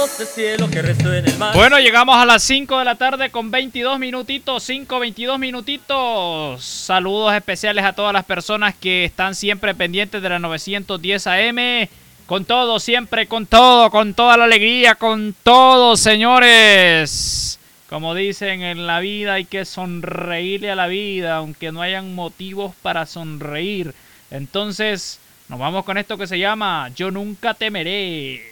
voz del cielo que resuena el mar. Bueno, llegamos a las 5 de la tarde con 22 minutitos, 5:22 minutitos. Saludos especiales a todas las personas que están siempre pendientes de la 910 AM. Con todo, siempre, con todo, con toda la alegría, con todo, señores. Como dicen, en la vida hay que sonreírle a la vida, aunque no hayan motivos para sonreír. Entonces, nos vamos con esto que se llama Yo Nunca Temeré.